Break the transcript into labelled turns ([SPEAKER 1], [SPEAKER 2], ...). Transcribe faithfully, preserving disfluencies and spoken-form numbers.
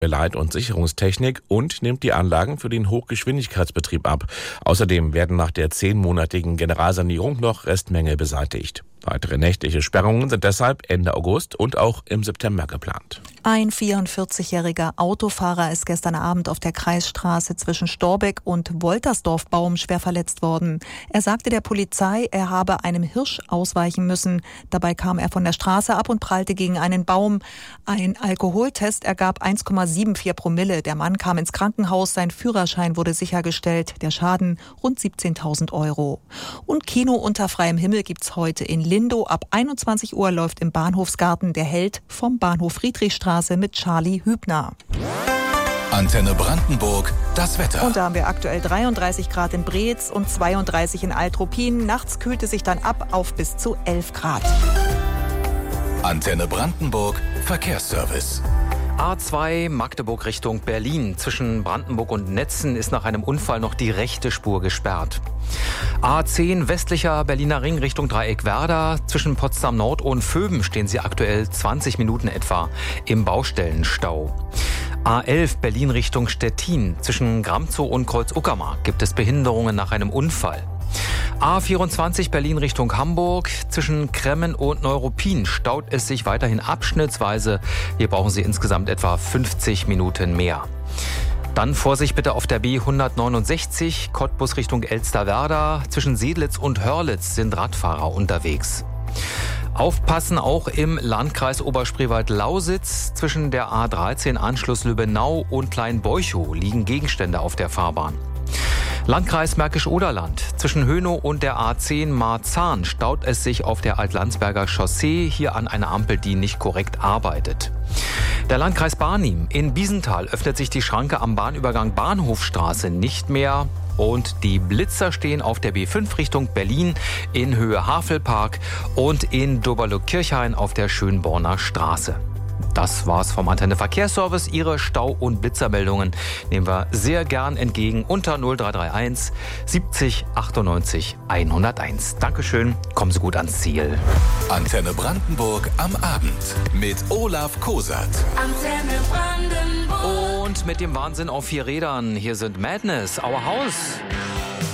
[SPEAKER 1] Leit- und Sicherungstechnik und nimmt die Anlagen für den Hochgeschwindigkeitsbetrieb ab. Außerdem werden nach der zehnmonatigen Generalsanierung noch Restmängel beseitigt. Weitere nächtliche Sperrungen sind deshalb Ende August und auch im September geplant.
[SPEAKER 2] Ein vierundvierzigjähriger Autofahrer ist gestern Abend auf der Kreisstraße zwischen Storbeck und Woltersdorf-Baum schwer verletzt worden. Er sagte der Polizei, er habe einem Hirsch ausweichen müssen. Dabei kam er von der Straße ab und prallte gegen einen Baum. Ein Alkoholtest ergab eins Komma vierundsiebzig Promille. Der Mann kam ins Krankenhaus, sein Führerschein wurde sichergestellt. Der Schaden rund siebzehntausend Euro. Und Kino unter freiem Himmel gibt's heute in Lindow. Ab einundzwanzig Uhr läuft im Bahnhofsgarten Der Held vom Bahnhof Friedrichstraße mit Charlie Hübner.
[SPEAKER 3] Antenne Brandenburg, das Wetter.
[SPEAKER 2] Und da haben wir aktuell dreiunddreißig Grad in Breetz und zweiunddreißig in Altruppin. Nachts kühlt es sich dann ab auf bis zu elf Grad.
[SPEAKER 3] Antenne Brandenburg, Verkehrsservice.
[SPEAKER 4] A zwei Magdeburg Richtung Berlin. Zwischen Brandenburg und Netzen ist nach einem Unfall noch die rechte Spur gesperrt. A zehn westlicher Berliner Ring Richtung Dreieck Werder. Zwischen Potsdam Nord und Vöben stehen sie aktuell zwanzig Minuten etwa im Baustellenstau. A elf Berlin Richtung Stettin. Zwischen Gramzow und Kreuz-Uckermark gibt es Behinderungen nach einem Unfall. A vierundzwanzig Berlin Richtung Hamburg. Zwischen Kremmen und Neuruppin staut es sich weiterhin abschnittsweise. Hier brauchen Sie insgesamt etwa fünfzig Minuten mehr. Dann Vorsicht bitte auf der B hundertneunundsechzig, Cottbus Richtung Elsterwerda. Zwischen Sedlitz und Hörlitz sind Radfahrer unterwegs. Aufpassen auch im Landkreis Oberspreewald-Lausitz. Zwischen der A dreizehn Anschluss Lübbenau und Kleinbeuchow liegen Gegenstände auf der Fahrbahn. Landkreis Märkisch-Oderland. Zwischen Hönow und der A zehn Marzahn staut es sich auf der Altlandsberger Chaussee, hier an einer Ampel, die nicht korrekt arbeitet. Der Landkreis Barnim. In Biesenthal öffnet sich die Schranke am Bahnübergang Bahnhofstraße nicht mehr. Und die Blitzer stehen auf der B fünf Richtung Berlin in Höhe Havelpark und in Doberlo-Kirchhain auf der Schönborner Straße. Das war's vom Antenne Verkehrsservice. Ihre Stau- und Blitzermeldungen nehmen wir sehr gern entgegen unter null drei drei eins siebzig achtundneunzig hunderteins. Dankeschön, kommen Sie gut ans Ziel.
[SPEAKER 3] Antenne Brandenburg am Abend mit Olaf Kosat.
[SPEAKER 5] Antenne Brandenburg.
[SPEAKER 4] Und mit dem Wahnsinn auf vier Rädern. Hier sind Madness, Our House.